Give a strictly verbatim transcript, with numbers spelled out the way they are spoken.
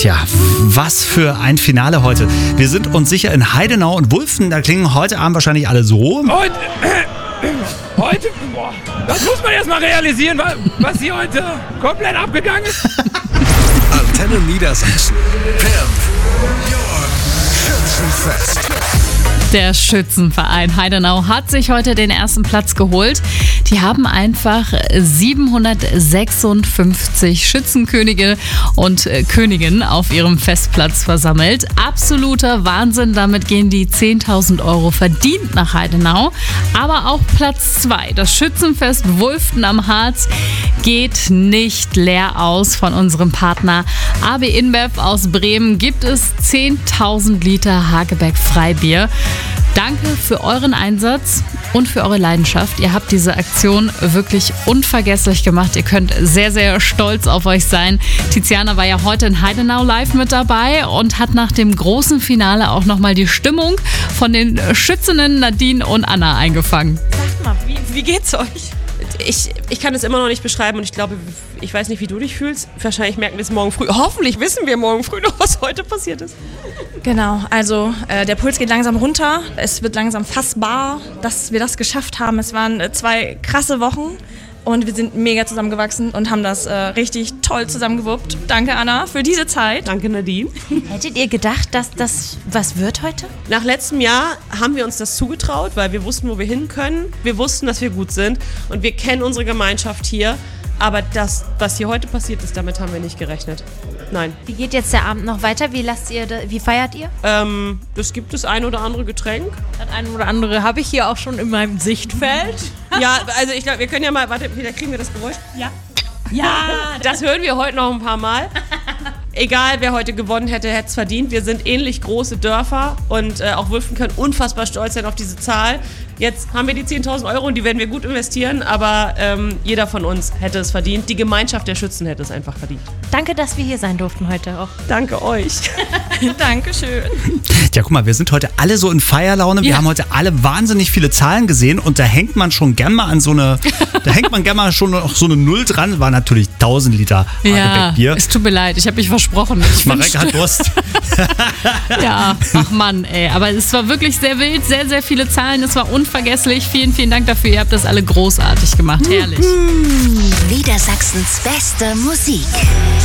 Tja, was für ein Finale heute. Wir sind uns sicher in Heidenau und Wulfen, da klingen heute Abend wahrscheinlich alle so. Heute, äh, heute, boah, das muss man erst mal realisieren, was, was hier heute komplett abgegangen ist. Antenne Niedersachsen. Pimp Your Schützenfest. Der Schützenverein Heidenau hat sich heute den ersten Platz geholt. Die haben einfach siebenhundertsechsundfünfzig Schützenkönige und Königinnen auf ihrem Festplatz versammelt. Absoluter Wahnsinn, damit gehen die zehntausend Euro verdient nach Heidenau. Aber auch Platz zwei, das Schützenfest Wulften am Harz, geht nicht leer aus. Von unserem Partner A B InBev aus Bremen gibt es zehntausend Liter Hagebeck Freibier. Danke für euren Einsatz und für eure Leidenschaft. Ihr habt diese Aktion wirklich unvergesslich gemacht. Ihr könnt sehr, sehr stolz auf euch sein. Tiziana war ja heute in Heidenau live mit dabei und hat nach dem großen Finale auch nochmal die Stimmung von den Schützinnen Nadine und Anna eingefangen. Sagt mal, wie, wie geht's euch? Ich, ich kann es immer noch nicht beschreiben und ich glaube, ich weiß nicht, wie du dich fühlst. Wahrscheinlich merken wir es morgen früh. Hoffentlich wissen wir morgen früh noch, was heute passiert ist. Genau, also äh, der Puls geht langsam runter. Es wird langsam fassbar, dass wir das geschafft haben. Es waren äh, zwei krasse Wochen und wir sind mega zusammengewachsen und haben das äh, richtig toll zusammengewuppt. Danke, Anna, für diese Zeit. Danke, Nadine. Hättet ihr gedacht, dass das was wird heute? Nach letztem Jahr haben wir uns das zugetraut, weil wir wussten, wo wir hin können. Wir wussten, dass wir gut sind und wir kennen unsere Gemeinschaft hier. Aber das, was hier heute passiert ist, damit haben wir nicht gerechnet. Nein. Wie geht jetzt der Abend noch weiter? Wie lasst ihr, wie feiert ihr? Ähm, es gibt das ein oder andere Getränk. Das eine oder andere habe ich hier auch schon in meinem Sichtfeld. Ja, also ich glaube, wir können ja mal, warte, wieder kriegen wir das Geräusch? Ja. Ja, das hören wir heute noch ein paar Mal. Egal, wer heute gewonnen hätte, hätte es verdient. Wir sind ähnlich große Dörfer und äh, auch Wulften können unfassbar stolz sein auf diese Zahl. Jetzt haben wir die zehntausend Euro und die werden wir gut investieren, aber ähm, jeder von uns hätte es verdient. Die Gemeinschaft der Schützen hätte es einfach verdient. Danke, dass wir hier sein durften heute auch. Danke euch. Dankeschön. Ja, guck mal, wir sind heute alle so in Feierlaune. Wir Ja. haben heute alle wahnsinnig viele Zahlen gesehen und da hängt man schon gern mal an so eine, da hängt man gern mal schon noch so eine Null dran. War natürlich tausend Liter Ja, Hagebeck-Bier. es tut mir leid, ich habe mich versprochen. Ich Marek hat Durst. Ja, ach Mann, ey. Aber es war wirklich sehr wild, sehr, sehr viele Zahlen. Es war unvergesslich. Vielen, vielen Dank dafür. Ihr habt das alle großartig gemacht. Herrlich. Niedersachsens beste Musik.